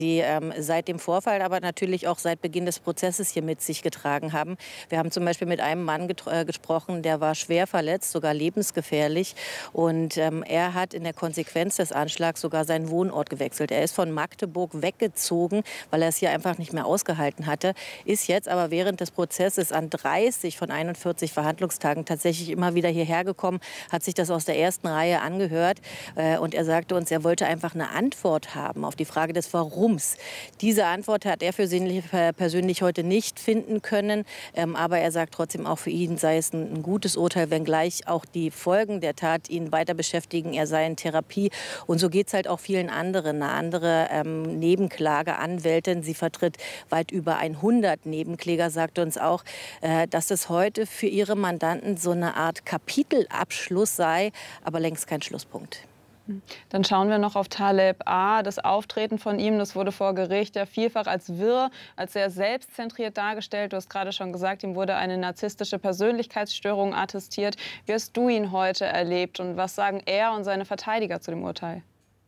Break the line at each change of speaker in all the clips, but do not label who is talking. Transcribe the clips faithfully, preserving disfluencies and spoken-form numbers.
die ähm, seit dem Vorfall, aber natürlich auch seit Beginn des Prozesses hier mit sich getragen haben. Wir haben zum Beispiel mit einem Mann äh, gesprochen, der war schwer verletzt, sogar lebensgefährlich. Und ähm, er hat in der Konsequenz des Anschlags sogar seinen Wohnort gewechselt. Er ist von Magdeburg weggezogen, weil er es hier einfach nicht mehr ausgehalten hatte. Ist jetzt aber während des Prozesses an dreißig von einundvierzig Verhandlungstagen tatsächlich immer wieder hierher gekommen, hat sich das aus der ersten Reihe angehört. Äh, und er sagte uns, er wollte einfach eine Antwort haben auf die Frage des Warum. Diese Antwort hat er für sich persönlich heute nicht finden können. Ähm, aber er sagt trotzdem, auch für ihn sei es ein, ein gutes Urteil, wenngleich auch die Folgen der Tat ihn weiter beschäftigen. Er sei in Therapie. Und so geht es halt auch vielen anderen. Eine andere ähm, Nebenklageanwältin, sie vertritt weit über hundert Nebenkläger, sagte uns auch, äh, dass es heute für ihre Mandanten so eine Art Kapitelabschluss sei, aber längst kein Schlusspunkt.
Dann schauen wir noch auf Taleb A. Das Auftreten von ihm, das wurde vor Gericht ja vielfach als wirr, als sehr selbstzentriert dargestellt. Du hast gerade schon gesagt, ihm wurde eine narzisstische Persönlichkeitsstörung attestiert. Wie hast du ihn heute erlebt und was sagen er und seine Verteidiger zu dem Urteil?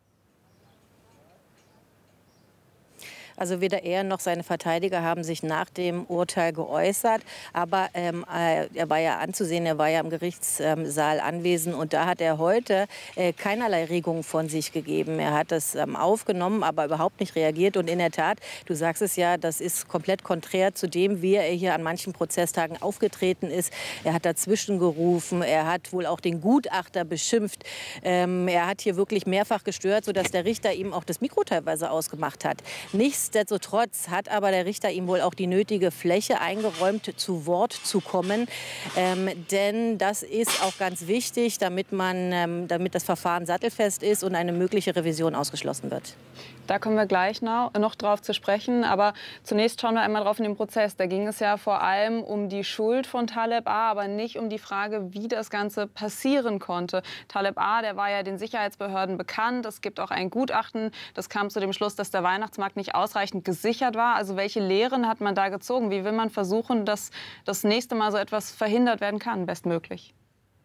Also weder er noch seine Verteidiger haben sich nach dem Urteil geäußert. Aber ähm, äh, er war ja anzusehen, er war ja im Gerichtssaal anwesend. Und da hat er heute äh, keinerlei Regungen von sich gegeben. Er hat das ähm, aufgenommen, aber überhaupt nicht reagiert. Und in der Tat, du sagst es ja, das ist komplett konträr zu dem, wie er hier an manchen Prozesstagen aufgetreten ist. Er hat dazwischen gerufen, er hat wohl auch den Gutachter beschimpft. Ähm, er hat hier wirklich mehrfach gestört, sodass der Richter ihm auch das Mikro teilweise ausgemacht hat. Nichts Nichtsdestotrotz hat aber der Richter ihm wohl auch die nötige Fläche eingeräumt, zu Wort zu kommen. Ähm, denn das ist auch ganz wichtig, damit, man, ähm, damit das Verfahren sattelfest ist und eine mögliche Revision ausgeschlossen wird.
Da kommen wir gleich noch, noch drauf zu sprechen. Aber zunächst schauen wir einmal drauf in den Prozess. Da ging es ja vor allem um die Schuld von Taleb A., aber nicht um die Frage, wie das Ganze passieren konnte. Taleb A., der war ja den Sicherheitsbehörden bekannt. Es gibt auch ein Gutachten, das kam zu dem Schluss, dass der Weihnachtsmarkt nicht ausreichend gesichert war. Also welche Lehren hat man da gezogen? Wie will man versuchen, dass das nächste Mal so etwas verhindert werden kann, bestmöglich?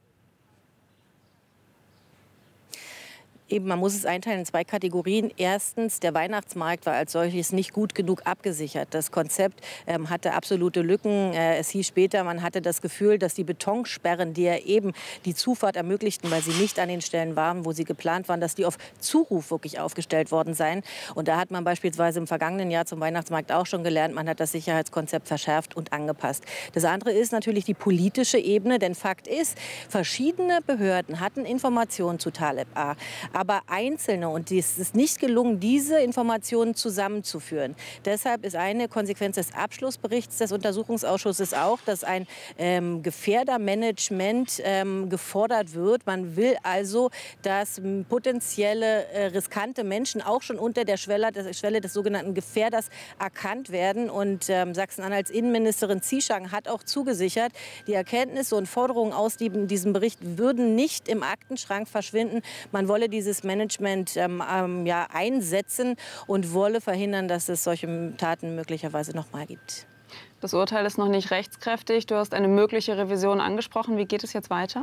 Eben, man muss es einteilen in zwei Kategorien. Erstens, der Weihnachtsmarkt war als solches nicht gut genug abgesichert. Das Konzept ähm, hatte absolute Lücken. Äh, es hieß später, man hatte das Gefühl, dass die Betonsperren, die ja eben die Zufahrt ermöglichten, weil sie nicht an den Stellen waren, wo sie geplant waren, dass die auf Zuruf wirklich aufgestellt worden seien. Und da hat man beispielsweise im vergangenen Jahr zum Weihnachtsmarkt auch schon gelernt, man hat das Sicherheitskonzept verschärft und angepasst. Das andere ist natürlich die politische Ebene, denn Fakt ist, verschiedene Behörden hatten Informationen zu Taleb A. Aber Einzelne, und es ist nicht gelungen, diese Informationen zusammenzuführen. Deshalb ist eine Konsequenz des Abschlussberichts des Untersuchungsausschusses auch, dass ein ähm, Gefährdermanagement ähm, gefordert wird. Man will also, dass potenzielle äh, riskante Menschen auch schon unter der Schwelle, der Schwelle des sogenannten Gefährders erkannt werden. Und ähm, Sachsen-Anhalts Innenministerin Zieschang hat auch zugesichert, die Erkenntnisse und Forderungen aus diesem Bericht würden nicht im Aktenschrank verschwinden. Man wolle diese dieses Management ähm, ähm, ja, einsetzen und wolle verhindern, dass es solche Taten möglicherweise noch mal gibt.
Das Urteil ist noch nicht rechtskräftig. Du hast eine mögliche Revision angesprochen. Wie geht es jetzt weiter?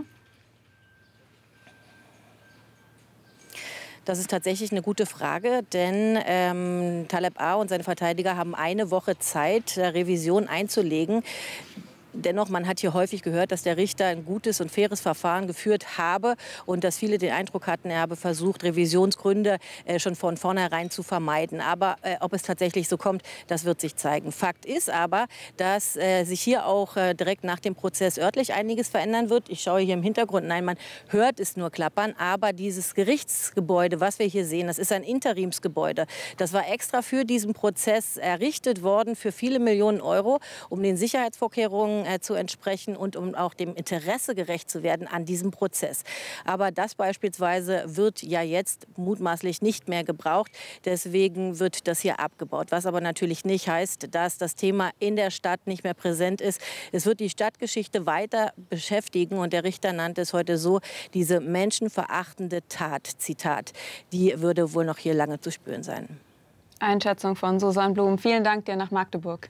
Das ist tatsächlich eine gute Frage, denn ähm, Taleb A. und seine Verteidiger haben eine Woche Zeit, Revision einzulegen. Dennoch, man hat hier häufig gehört, dass der Richter ein gutes und faires Verfahren geführt habe und dass viele den Eindruck hatten, er habe versucht, Revisionsgründe äh, schon von vornherein zu vermeiden. Aber äh, ob es tatsächlich so kommt, das wird sich zeigen. Fakt ist aber, dass äh, sich hier auch äh, direkt nach dem Prozess örtlich einiges verändern wird. Ich schaue hier im Hintergrund, nein, man hört es nur klappern, aber dieses Gerichtsgebäude, was wir hier sehen, das ist ein Interimsgebäude. Das war extra für diesen Prozess errichtet worden, für viele Millionen Euro, um den Sicherheitsvorkehrungen zu entsprechen und um auch dem Interesse gerecht zu werden an diesem Prozess. Aber das beispielsweise wird ja jetzt mutmaßlich nicht mehr gebraucht. Deswegen wird das hier abgebaut. Was aber natürlich nicht heißt, dass das Thema in der Stadt nicht mehr präsent ist. Es wird die Stadtgeschichte weiter beschäftigen. Und der Richter nannte es heute so, diese menschenverachtende Tat, Zitat, die würde wohl noch hier lange zu spüren sein.
Einschätzung von Susanne Blum. Vielen Dank dir nach Magdeburg.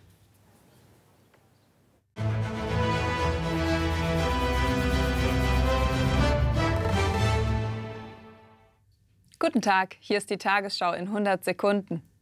Guten Tag, hier ist die Tagesschau in hundert Sekunden.